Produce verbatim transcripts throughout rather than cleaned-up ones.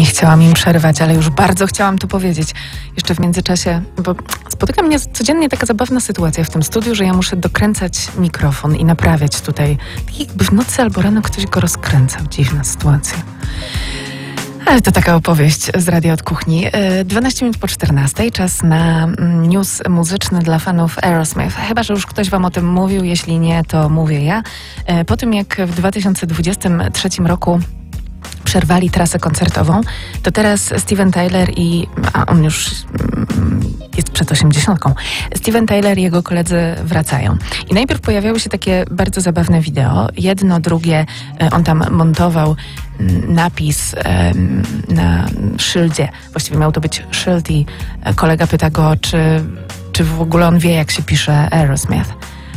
chciałam im przerywać, ale już bardzo chciałam to powiedzieć. Jeszcze w międzyczasie, bo spotyka mnie codziennie taka zabawna sytuacja w tym studiu, że ja muszę dokręcać mikrofon i naprawiać tutaj. Tak jakby w nocy albo rano ktoś go rozkręcał. Dziwna sytuacja. Ale to taka opowieść z Radia od Kuchni. dwanaście minut po czternastej, czas na news muzyczny dla fanów Aerosmith. Chyba że już ktoś wam o tym mówił, jeśli nie, to mówię ja. Po tym jak w dwa tysiące dwudziestym trzecim roku przerwali trasę koncertową, to teraz Steven Tyler i... a on już jest przed osiemdziesiątką. Steven Tyler i jego koledzy wracają. I najpierw pojawiały się takie bardzo zabawne wideo. Jedno, drugie, on tam montował napis na szyldzie. Właściwie miał to być szyld i kolega pyta go, czy, czy w ogóle on wie, jak się pisze Aerosmith.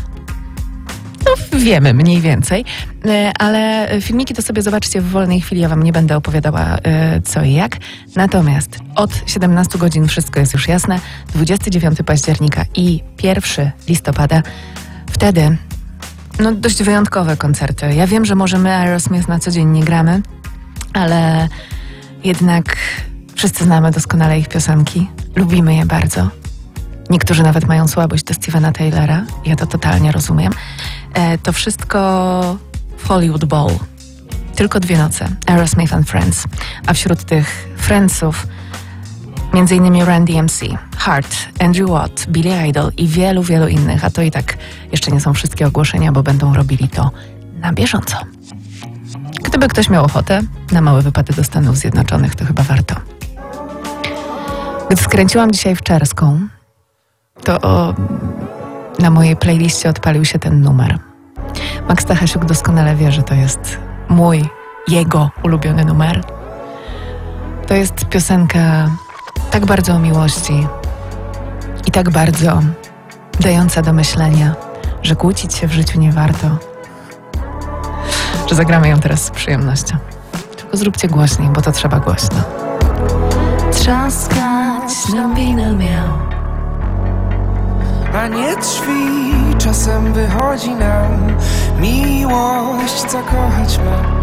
No, wiemy mniej więcej, ale filmiki to sobie zobaczcie w wolnej chwili, ja wam nie będę opowiadała co i jak. Natomiast od siedemnastu godzin wszystko jest już jasne. dwudziestego dziewiątego października i pierwszego listopada. Wtedy no dość wyjątkowe koncerty. Ja wiem, że może my Aerosmith na co dzień nie gramy, ale jednak wszyscy znamy doskonale ich piosenki. Lubimy je bardzo. Niektórzy nawet mają słabość do Stevena Tylera. Ja to totalnie rozumiem. E, to wszystko w Hollywood Bowl. Tylko dwie noce. Aerosmith and Friends. A wśród tych Friendsów między innymi Randy M C, Heart, Andrew Watt, Billy Idol i wielu, wielu innych. A to i tak jeszcze nie są wszystkie ogłoszenia, bo będą robili to na bieżąco. Gdyby ktoś miał ochotę na małe wypady do Stanów Zjednoczonych, to chyba warto. Gdy skręciłam dzisiaj w Czerską, to o, na mojej playliście odpalił się ten numer. Max Stachasiuk doskonale wie, że to jest mój, jego ulubiony numer. To jest piosenka tak bardzo o miłości i tak bardzo dająca do myślenia, że kłócić się w życiu nie warto. Że zagramy ją teraz z przyjemnością. Tylko zróbcie głośniej, bo to trzeba głośno. Trzaskać ślubinę miał, a nie drzwi. Czasem wychodzi nam miłość, co kochać ma.